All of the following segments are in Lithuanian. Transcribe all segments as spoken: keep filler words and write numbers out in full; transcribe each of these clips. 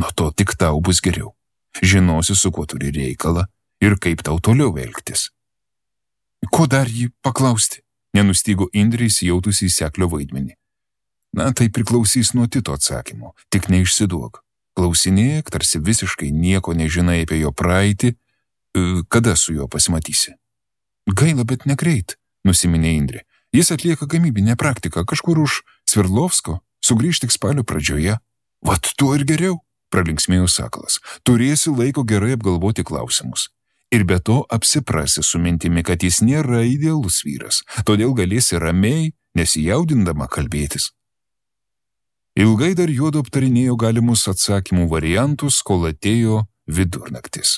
Nuo to tik tau bus geriau. Žinosi, su kuo turi reikalą ir kaip tau toliau elgtis. Ko dar jį paklausti? Nenustygo Indrė įsijautusi į seklio vaidmenį. Na, tai priklausys nuo Tito atsakymo, tik neišsiduok. Klausinėk, tarsi visiškai nieko nežinai apie jo praeitį, kada su juo pasimatysi. Gaila, bet negreit, nusiminė Indrė. Jis atlieka gamybinę praktiką kažkur už Sverdlovsko, sugrįš tik spalio pradžioje. Vat tuo ir geriau, pralinksmėjo Sakalas. Turėsi laiko gerai apgalvoti klausimus. Ir be to apsiprasi su mintimi, kad jis nėra idealus vyras, todėl galėsi ramiai, nesijaudindama kalbėtis. Ilgai dar juodu aptarinėjo galimus atsakymų variantus, kol atėjo vidurnaktis.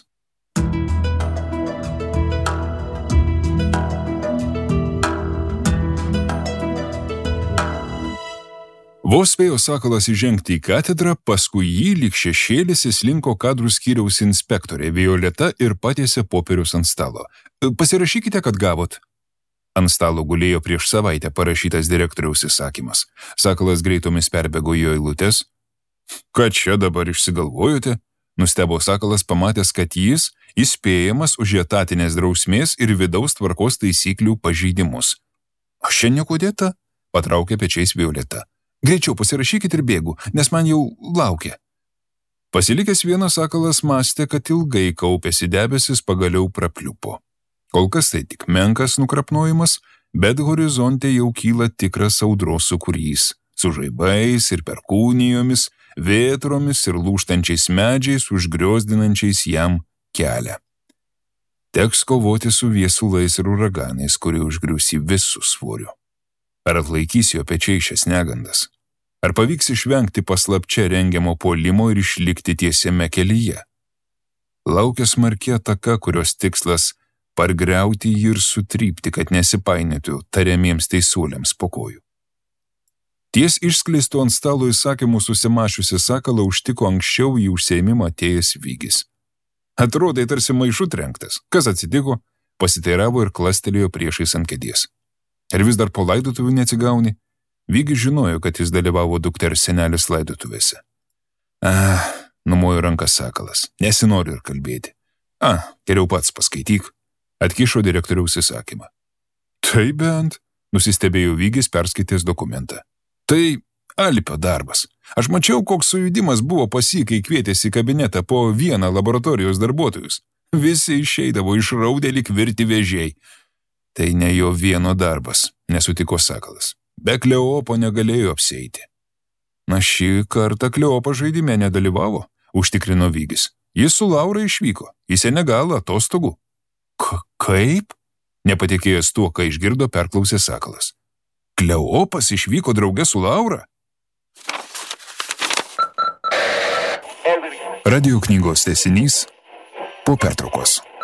Vos spėjo Sakalas įžengti į katedrą, paskui jį lyg šešėlis įslinko kadrų skyriaus inspektorė Violeta ir patiesė popierius ant stalo. Pasirašykite, kad gavot. Ant stalo gulėjo prieš savaitę parašytas direktoriaus įsakymas. Sakalas greitomis perbėgo jo eilutes. Ką čia dabar išsigalvojote? Nustebo Sakalas pamatęs, kad jis įspėjamas už etatinės drausmės ir vidaus tvarkos taisyklių pažeidimus. Aš čia nieko dėta, patraukė pečiais Violeta. Greičiau pasirašykit ir bėgu, nes man jau laukia. Pasilikęs vienas Sakalas mąstė, kad ilgai kaupėsi debesis pagaliau prapliupo. Kol kas tai tik menkas nukrapnojimas, bet horizonte jau kyla tikras audros sūkurys, su žaibais ir perkūnijomis, vėtromis ir lūžtančiais medžiais, užgriozdinančiais jam kelią. Teks kovoti su viesulais ir uraganais, kurie užgrius į visų svorių. Ar atlaikys jo pečiai šias negandas? Ar pavyks išvengti paslapčia rengiamo puolimo ir išlikti tiesiame kelyje? Laukia smarki ataka, kurios tikslas pargriauti jį ir sutrypti, kad nesipainėtų tariamiems teisuoliams po kojų. Ties išskleistu ant stalo įsakymų susimašiusi Sakalą užtiko anksčiau į užsiėmimą atėjęs Vygis. Atrodai tarsi maišu trenktas. Kas atsitiko? Pasiteiravo ir klastelėjo priešais ant kėdės. Ir vis dar po laidotuvių neatsigauni? Vygis žinojo, kad jis dalyvavo dukters senelės laidotuvėse. Ah, numojo ranką Sakalas. Nesinori ir kalbėti. Ah, geriau pats paskaityk. Atkišo direktoriaus įsakymą. Tai bent, nusistebėjo Vygis perskaitęs dokumentą. Tai Alipio darbas. Aš mačiau, koks sujudimas buvo pas jį, kai kvietėsi į kabinetą po vieną laboratorijos darbuotojus. Visi išeidavo išraudę lyg virti vėžiai. Tai ne jo vieno darbas, nesutiko Sakalas. Be Kleopo negalėjo apsieiti. Na, šį kartą Kleopo žaidime nedalyvavo, užtikrino Vygis. Jis su Laura išvyko, į Senegalą atostogų. K- kaip? Nepatikėjęs tuo, ką išgirdo, perklausė Sakalas. Kleopas išvyko drauge su Laura? Radio knygos tęsinys po pertraukos.